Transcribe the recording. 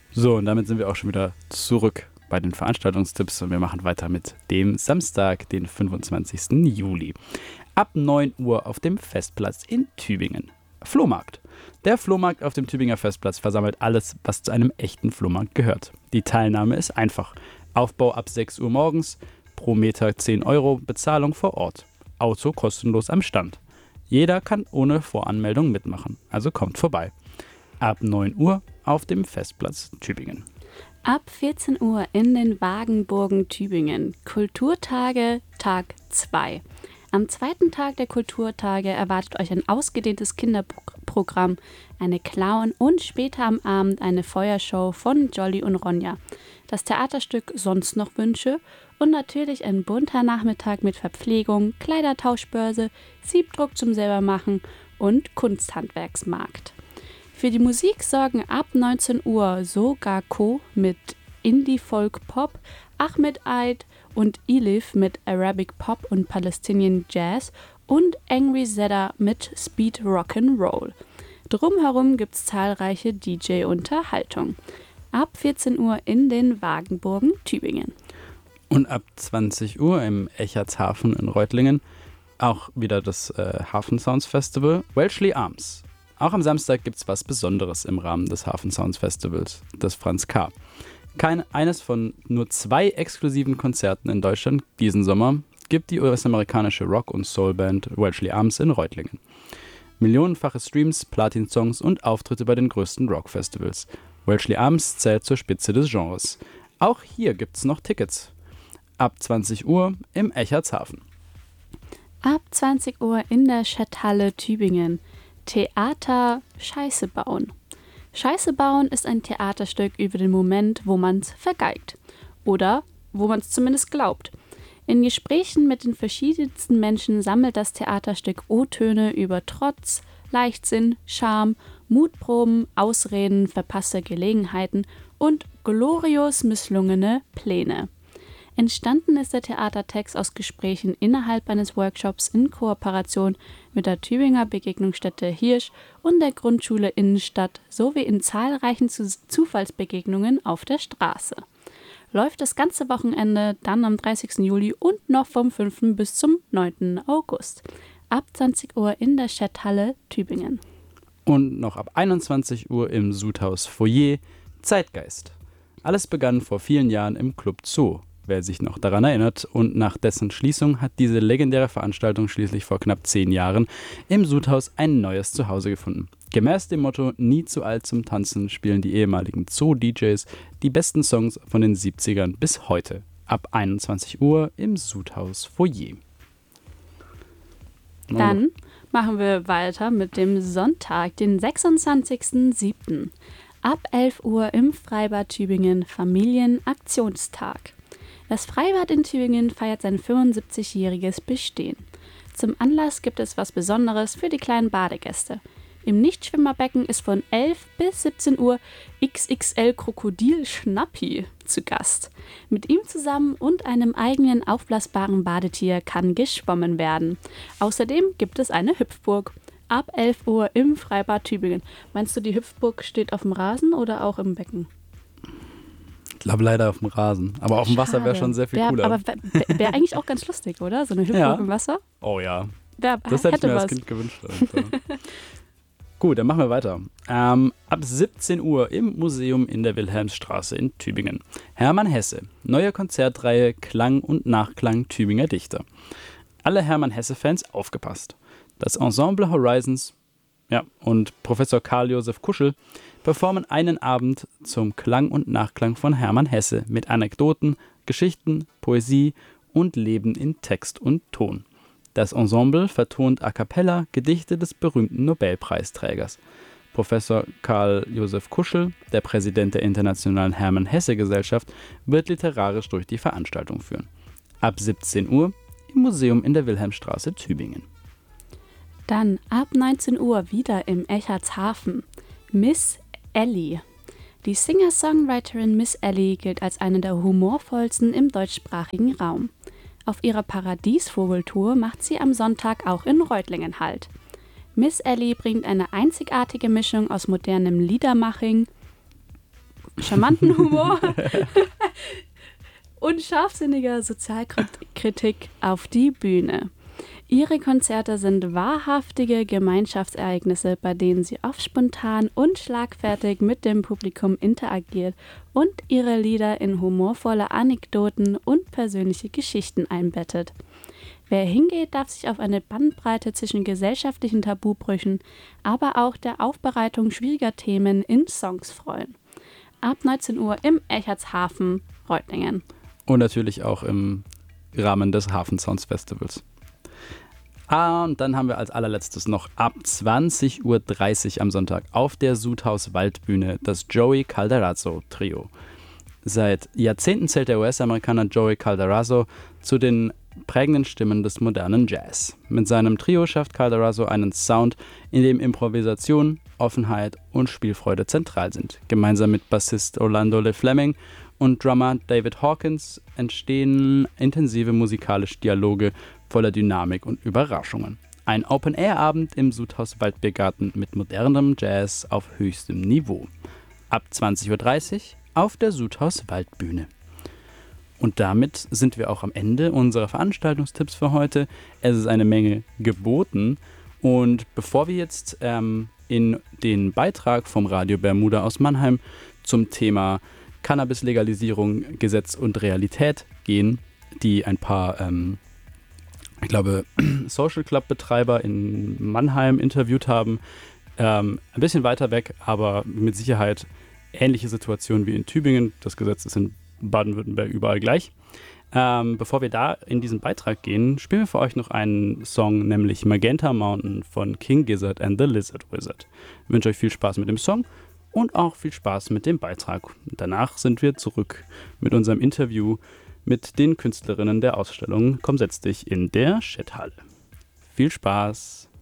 So, und damit sind wir auch schon wieder zurück bei den Veranstaltungstipps und wir machen weiter mit dem Samstag, den 25. Juli. Ab 9 Uhr auf dem Festplatz in Tübingen. Flohmarkt. Der Flohmarkt auf dem Tübinger Festplatz versammelt alles, was zu einem echten Flohmarkt gehört. Die Teilnahme ist einfach. Aufbau ab 6 Uhr morgens, pro Meter 10 Euro, Bezahlung vor Ort. Auto kostenlos am Stand. Jeder kann ohne Voranmeldung mitmachen, also kommt vorbei. Ab 9 Uhr auf dem Festplatz Tübingen. Ab 14 Uhr in den Wagenburgen Tübingen. Kulturtage, Tag 2. Am zweiten Tag der Kulturtage erwartet euch ein ausgedehntes Kinderprogramm, eine Clown und später am Abend eine Feuershow von Jolly und Ronja. Das Theaterstück Sonst noch Wünsche und natürlich ein bunter Nachmittag mit Verpflegung, Kleidertauschbörse, Siebdruck zum Selbermachen und Kunsthandwerksmarkt. Für die Musik sorgen ab 19 Uhr Sogar Co. mit Indie-Folk-Pop, Ahmed Eid und Elif mit Arabic Pop und Palestinian Jazz und Angry Zedda mit Speed Rock'n'Roll. Drumherum gibt's zahlreiche DJ-Unterhaltung. Ab 14 Uhr in den Wagenburgen Tübingen. Und ab 20 Uhr im Echertshafen in Reutlingen auch wieder das Hafen Sounds Festival Welshly Arms. Auch am Samstag gibt es was Besonderes im Rahmen des Hafen Sounds Festivals, das Franz K. Eines von nur 2 exklusiven Konzerten in Deutschland diesen Sommer gibt die US-amerikanische Rock- und Soulband Welshly Arms in Reutlingen. Millionenfache Streams, Platin-Songs und Auftritte bei den größten Rock-Festivals. Welshly Arms zählt zur Spitze des Genres. Auch hier gibt's noch Tickets. Ab 20 Uhr im Echertshafen. Ab 20 Uhr in der Stadthalle Tübingen. Theater Scheiße bauen. Scheiße bauen ist ein Theaterstück über den Moment, wo man's vergeigt. Oder wo man's zumindest glaubt. In Gesprächen mit den verschiedensten Menschen sammelt das Theaterstück O-Töne über Trotz, Leichtsinn, Scham, Mutproben, Ausreden, verpasste Gelegenheiten und glorios misslungene Pläne. Entstanden ist der Theatertext aus Gesprächen innerhalb eines Workshops in Kooperation mit der Tübinger Begegnungsstätte Hirsch und der Grundschule Innenstadt sowie in zahlreichen Zufallsbegegnungen auf der Straße. Läuft das ganze Wochenende, dann am 30. Juli und noch vom 5. bis zum 9. August. Ab 20 Uhr in der Stadthalle Tübingen. Und noch ab 21 Uhr im Sudhaus Foyer Zeitgeist. Alles begann vor vielen Jahren im Club Zoo. Wer sich noch daran erinnert, und nach dessen Schließung hat diese legendäre Veranstaltung schließlich vor knapp 10 Jahren im Sudhaus ein neues Zuhause gefunden. Gemäß dem Motto Nie zu alt zum Tanzen spielen die ehemaligen Zoo-DJs die besten Songs von den 70ern bis heute. Ab 21 Uhr im Sudhaus Foyer. Dann machen wir weiter mit dem Sonntag, den 26.07. Ab 11 Uhr im Freibad Tübingen Familienaktionstag. Das Freibad in Tübingen feiert sein 75-jähriges Bestehen. Zum Anlass gibt es was Besonderes für die kleinen Badegäste. Im Nichtschwimmerbecken ist von 11 bis 17 Uhr XXL Krokodil Schnappi zu Gast. Mit ihm zusammen und einem eigenen aufblasbaren Badetier kann geschwommen werden. Außerdem gibt es eine Hüpfburg. Ab 11 Uhr im Freibad Tübingen. Meinst du, die Hüpfburg steht auf dem Rasen oder auch im Becken? Ich glaube leider auf dem Rasen. Aber auf dem Wasser wäre schon sehr viel cooler. Aber wäre eigentlich auch ganz lustig, oder? So eine Hüpfburg im Wasser? Oh ja. Das hätte ich mir als Kind gewünscht. Gut, dann machen wir weiter. Ab 17 Uhr im Museum in der Wilhelmstraße in Tübingen. Hermann Hesse. Neue Konzertreihe Klang und Nachklang Tübinger Dichter. Alle Hermann Hesse-Fans aufgepasst. Das Ensemble Horizons und Professor Karl Josef Kuschel performen einen Abend zum Klang und Nachklang von Hermann Hesse mit Anekdoten, Geschichten, Poesie und Leben in Text und Ton. Das Ensemble vertont a cappella Gedichte des berühmten Nobelpreisträgers. Professor Karl Josef Kuschel, der Präsident der Internationalen Hermann Hesse Gesellschaft, wird literarisch durch die Veranstaltung führen. Ab 17 Uhr im Museum in der Wilhelmstraße Tübingen. Dann ab 19 Uhr wieder im Echertshafen. Miss Ellie. Die Singer-Songwriterin Miss Ellie gilt als eine der humorvollsten im deutschsprachigen Raum. Auf ihrer Paradiesvogeltour macht sie am Sonntag auch in Reutlingen Halt. Miss Ellie bringt eine einzigartige Mischung aus modernem Liedermaching, charmanten Humor und scharfsinniger Sozialkritik auf die Bühne. Ihre Konzerte sind wahrhaftige Gemeinschaftsereignisse, bei denen sie oft spontan und schlagfertig mit dem Publikum interagiert und ihre Lieder in humorvolle Anekdoten und persönliche Geschichten einbettet. Wer hingeht, darf sich auf eine Bandbreite zwischen gesellschaftlichen Tabubrüchen, aber auch der Aufbereitung schwieriger Themen in Songs freuen. Ab 19 Uhr im Eckartshafen, Reutlingen. Und natürlich auch im Rahmen des Hafen Sounds Festivals. Und dann haben wir als allerletztes noch ab 20.30 Uhr am Sonntag auf der Sudhaus Waldbühne das Joey Calderazzo Trio. Seit Jahrzehnten zählt der US-Amerikaner Joey Calderazzo zu den prägenden Stimmen des modernen Jazz. Mit seinem Trio schafft Calderazzo einen Sound, in dem Improvisation, Offenheit und Spielfreude zentral sind. Gemeinsam mit Bassist Orlando Le Fleming und Drummer David Hawkins entstehen intensive musikalische Dialoge voller Dynamik und Überraschungen. Ein Open-Air-Abend im Sudhaus Waldbiergarten mit modernem Jazz auf höchstem Niveau. Ab 20.30 Uhr auf der Sudhaus Waldbühne. Und damit sind wir auch am Ende unserer Veranstaltungstipps für heute. Es ist eine Menge geboten. Und bevor wir jetzt in den Beitrag vom Radio Bermuda aus Mannheim zum Thema Cannabis-Legalisierung, Gesetz und Realität gehen, die ein paar, ich glaube, Social Club-Betreiber in Mannheim interviewt haben, ein bisschen weiter weg, aber mit Sicherheit ähnliche Situationen wie in Tübingen. Das Gesetz ist in Baden-Württemberg überall gleich. Bevor wir da in diesen Beitrag gehen, spielen wir für euch noch einen Song, nämlich Magenta Mountain von King Gizzard and the Lizard Wizard. Ich wünsche euch viel Spaß mit dem Song und auch viel Spaß mit dem Beitrag. Danach sind wir zurück mit unserem Interview mit den Künstlerinnen der Ausstellung Komm setz dich in der Chathalle. Viel Spaß!